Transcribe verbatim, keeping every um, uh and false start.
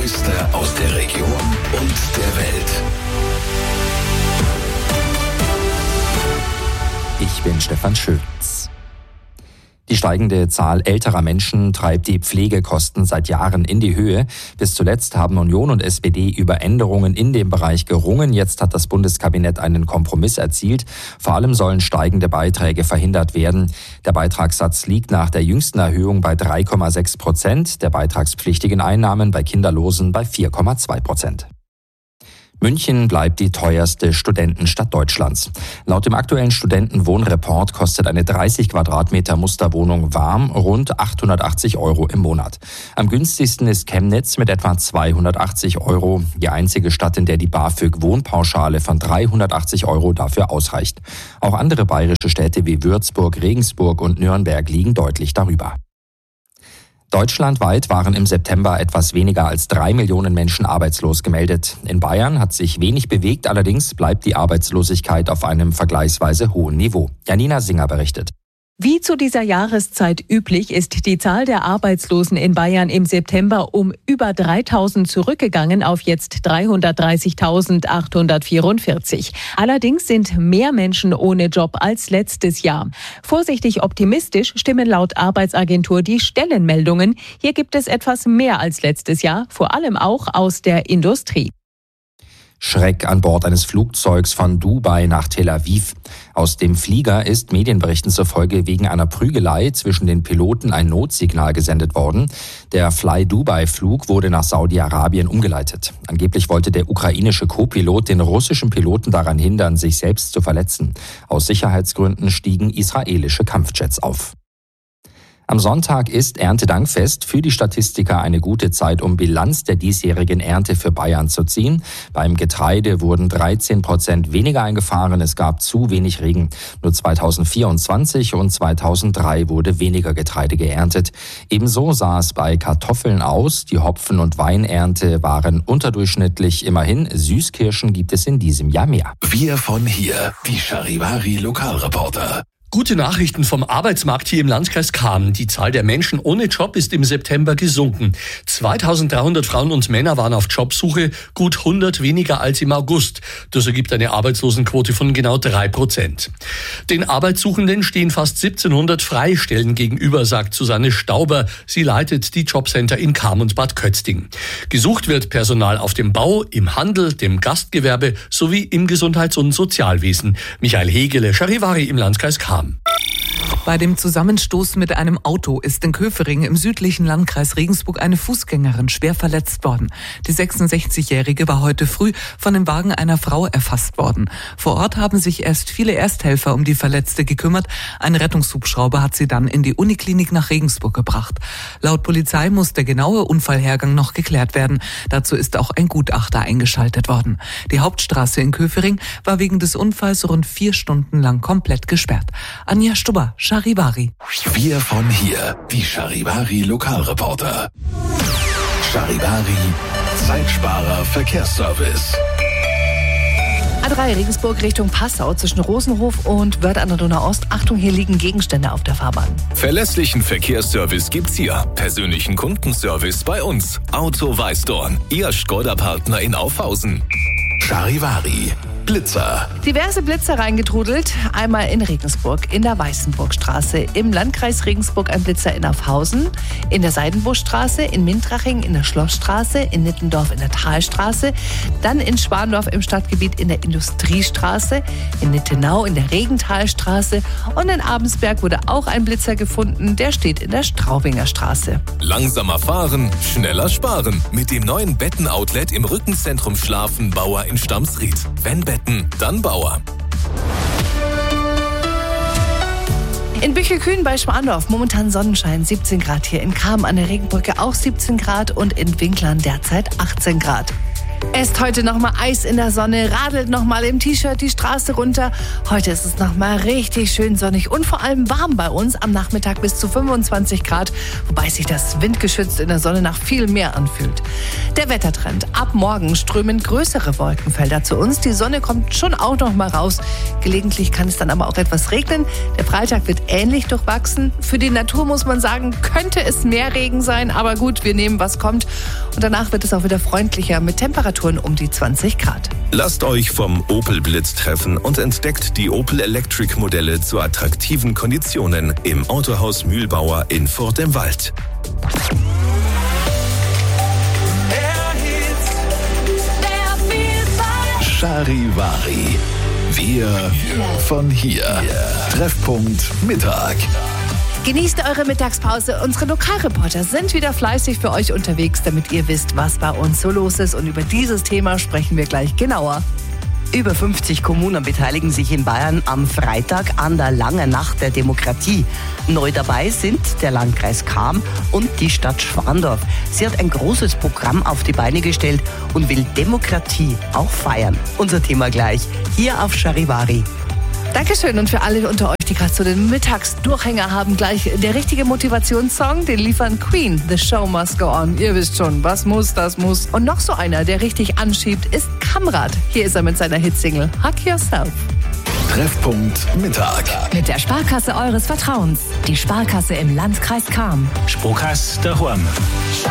Neueste aus der Region und der Welt. Ich bin Stefan Schütz. Die steigende Zahl älterer Menschen treibt die Pflegekosten seit Jahren in die Höhe. Bis zuletzt haben Union und S P D über Änderungen in dem Bereich gerungen. Jetzt hat das Bundeskabinett einen Kompromiss erzielt. Vor allem sollen steigende Beiträge verhindert werden. Der Beitragssatz liegt nach der jüngsten Erhöhung bei drei Komma sechs Prozent, der beitragspflichtigen Einnahmen bei Kinderlosen bei vier Komma zwei Prozent. München bleibt die teuerste Studentenstadt Deutschlands. Laut dem aktuellen Studentenwohnreport kostet eine dreißig Quadratmeter Musterwohnung warm rund achthundertachtzig Euro im Monat. Am günstigsten ist Chemnitz mit etwa zweihundertachtzig Euro. Die einzige Stadt, in der die BAföG-Wohnpauschale von dreihundertachtzig Euro dafür ausreicht. Auch andere bayerische Städte wie Würzburg, Regensburg und Nürnberg liegen deutlich darüber. Deutschlandweit waren im September etwas weniger als drei Millionen Menschen arbeitslos gemeldet. In Bayern hat sich wenig bewegt, allerdings bleibt die Arbeitslosigkeit auf einem vergleichsweise hohen Niveau. Janina Singer berichtet. Wie zu dieser Jahreszeit üblich ist die Zahl der Arbeitslosen in Bayern im September um über dreitausend zurückgegangen auf jetzt dreihundertdreißigtausendachthundertvierundvierzig. Allerdings sind mehr Menschen ohne Job als letztes Jahr. Vorsichtig optimistisch stimmen laut Arbeitsagentur die Stellenmeldungen. Hier gibt es etwas mehr als letztes Jahr, vor allem auch aus der Industrie. Schreck an Bord eines Flugzeugs von Dubai nach Tel Aviv. Aus dem Flieger ist Medienberichten zufolge wegen einer Prügelei zwischen den Piloten ein Notsignal gesendet worden. Der Fly-Dubai-Flug wurde nach Saudi-Arabien umgeleitet. Angeblich wollte der ukrainische Co-Pilot den russischen Piloten daran hindern, sich selbst zu verletzen. Aus Sicherheitsgründen stiegen israelische Kampfjets auf. Am Sonntag ist Erntedankfest, für die Statistiker eine gute Zeit, um Bilanz der diesjährigen Ernte für Bayern zu ziehen. Beim Getreide wurden dreizehn Prozent weniger eingefahren, es gab zu wenig Regen. Nur zweitausendvierundzwanzig und zweitausenddrei wurde weniger Getreide geerntet. Ebenso sah es bei Kartoffeln aus. Die Hopfen- und Weinernte waren unterdurchschnittlich. Immerhin, Süßkirschen gibt es in diesem Jahr mehr. Wir von hier, die Charivari Lokalreporter. Gute Nachrichten vom Arbeitsmarkt hier im Landkreis Cham. Die Zahl der Menschen ohne Job ist im September gesunken. zweitausenddreihundert Frauen und Männer waren auf Jobsuche, gut hundert weniger als im August. Das ergibt eine Arbeitslosenquote von genau drei Prozent. Den Arbeitssuchenden stehen fast siebzehnhundert Freistellen gegenüber, sagt Susanne Stauber. Sie leitet die Jobcenter in Cham und Bad Kötzting. Gesucht wird Personal auf dem Bau, im Handel, dem Gastgewerbe sowie im Gesundheits- und Sozialwesen. Michael Hegele, Charivari im Landkreis Cham. Bei dem Zusammenstoß mit einem Auto ist in Köfering im südlichen Landkreis Regensburg eine Fußgängerin schwer verletzt worden. Die sechsundsechzigjährige war heute früh von dem Wagen einer Frau erfasst worden. Vor Ort haben sich erst viele Ersthelfer um die Verletzte gekümmert. Ein Rettungshubschrauber hat sie dann in die Uniklinik nach Regensburg gebracht. Laut Polizei muss der genaue Unfallhergang noch geklärt werden. Dazu ist auch ein Gutachter eingeschaltet worden. Die Hauptstraße in Köfering war wegen des Unfalls rund vier Stunden lang komplett gesperrt. Anja Stubber, Charivari. Wir von hier, die Charivari Lokalreporter. Charivari, Zeitsparer Verkehrsservice. A drei Regensburg Richtung Passau zwischen Rosenhof und Wörth an der Donau-Ost. Achtung, hier liegen Gegenstände auf der Fahrbahn. Verlässlichen Verkehrsservice gibt's hier. Persönlichen Kundenservice bei uns. Auto Weißdorn, Ihr Skoda-Partner in Aufhausen. Charivari, Blitzer. Diverse Blitzer reingetrudelt. Einmal in Regensburg, in der Weißenburgstraße, im Landkreis Regensburg ein Blitzer in Aufhausen, in der Seidenbuschstraße, in Mintraching, in der Schlossstraße, in Nittendorf in der Talstraße, dann in Schwandorf im Stadtgebiet in der Industriestraße, in Nittenau in der Regentalstraße und in Abensberg wurde auch ein Blitzer gefunden, der steht in der Straubinger Straße. Langsamer fahren, schneller sparen. Mit dem neuen Betten-Outlet im Rückenzentrum Schlafen Bauer in Stamsried. Wenn Betten, dann Bauer. In Büchelkühn bei Schwandorf momentan Sonnenschein, siebzehn Grad. Hier in Cham an der Regenbrücke auch siebzehn Grad und in Winklern derzeit achtzehn Grad. Esst heute nochmal Eis in der Sonne, radelt nochmal im T-Shirt die Straße runter. Heute ist es nochmal richtig schön sonnig und vor allem warm bei uns. Am Nachmittag bis zu fünfundzwanzig Grad, wobei sich das windgeschützt in der Sonne nach viel mehr anfühlt. Der Wettertrend. Ab morgen strömen größere Wolkenfelder zu uns. Die Sonne kommt schon auch noch mal raus. Gelegentlich kann es dann aber auch etwas regnen. Der Freitag wird ähnlich durchwachsen. Für die Natur muss man sagen, könnte es mehr Regen sein. Aber gut, wir nehmen, was kommt. Und danach wird es auch wieder freundlicher mit Temperaturen um die zwanzig Grad. Lasst euch vom Opel Blitz treffen und entdeckt die Opel Electric Modelle zu attraktiven Konditionen im Autohaus Mühlbauer in Furt im Wald. Charivari. Wir von hier. Treffpunkt Mittag. Genießt eure Mittagspause. Unsere Lokalreporter sind wieder fleißig für euch unterwegs, damit ihr wisst, was bei uns so los ist. Und über dieses Thema sprechen wir gleich genauer. Über fünfzig Kommunen beteiligen sich in Bayern am Freitag an der Langen Nacht der Demokratie. Neu dabei sind der Landkreis Cham und die Stadt Schwandorf. Sie hat ein großes Programm auf die Beine gestellt und will Demokratie auch feiern. Unser Thema gleich hier auf Charivari. Dankeschön, und für alle unter euch, die gerade so den Mittagsdurchhänger haben, gleich der richtige Motivationssong, den liefern Queen, The Show Must Go On. Ihr wisst schon, was muss, das muss. Und noch so einer, der richtig anschiebt, ist Kamrat. Hier ist er mit seiner Hitsingle Hug Yourself. Treffpunkt Mittag. Mit der Sparkasse eures Vertrauens. Die Sparkasse im Landkreis Cham. Sparkasse daheim.